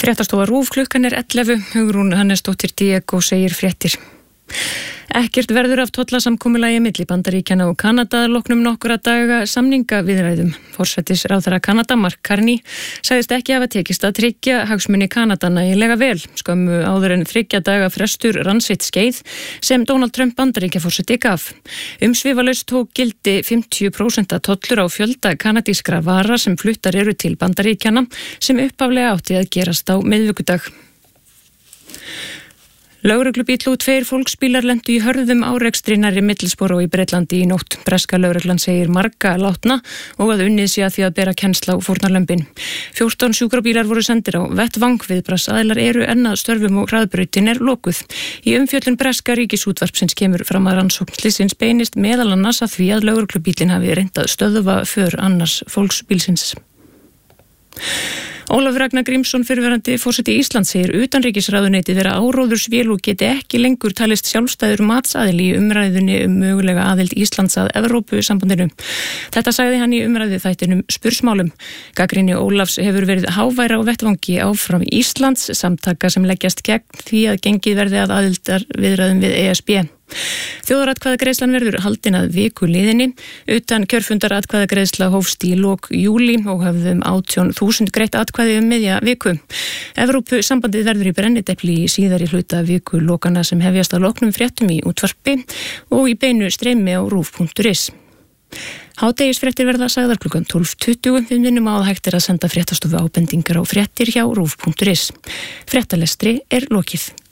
Fréttastofa RÚV, klukkan 11, Hugrún Hannesdóttir Diego segir fréttir. Ekkert verður af tollasamkomulagi milli Bandaríkjanna og Kanada að loknum nokkura daga samningaviðræðum. Forsætisráðherra Kanada, Mark Carney, sagðist ekki hafa tekist að tryggja hagsmuni Kanada nægilega vel, skömmu áður en 3 daga frestur rann sitt skeið sem Donald Trump Bandaríkjaforseti gaf. Umsvifalaust tók gildi 50% tollur á fjölda kanadískra vara sem fluttar eru til Bandaríkjanna sem upphaflega átti að gerast á miðvikudag. Lögreglubíll og 2 fólksbílar lentu í hörðum árekstri nærri Middlesbrough í Bretlandi í nótt. Breska lögreglan segir marga látna og að unnið sé að því að bera kennsl á fórnarlömbin. 14 sjúkrabílar voru sendir á vettvang, viðbragðsaðilar eru enn að störfum og hraðbrautin er lokuð. Í umfjöllun breska ríkisútvarpsins kemur fram að rannsókn slysins beinist meðal annars að því að lögreglubíllinn hafi reynt að stöðva för annars fólksbílsins. Ólafur Ragnar Grímsson, fyrrverandi forseti Íslands, segir utanríkisráðuneytið vera áróðursvél og geti ekki lengur talist sjálfstæður matsaðili í umræðunni mögulega aðild Íslands að Evrópusambandinu. Þetta sagði hann í umræðu þættinum Spursmálum. Gagnrýni Ólafs hefur verið háværa á vettvangi áfram Íslands, samtaka sem leggjast gegn því að gengið verði að aðildarviðræðum við ESB. Þjóðaratkvæðagreiðslan verður haldin að viku liðinni. Utan kjörfundaratkvæðagreiðsla hófst í lok júlí og höfðum 18.000 greitt atkvæði miðja viku. Evrópusambandið verður í brennidepli í síðari hluta viku lokana sem hefjast að loknum fréttum í útvarpi og í beinu streymi á rúv.is. Hádegisfréttir verða sagðar klukkan 12:20. Við minnum á að hægt er að senda fréttastofu ábendingar á fréttir hjá rúv.is. Fréttalestri er lokið.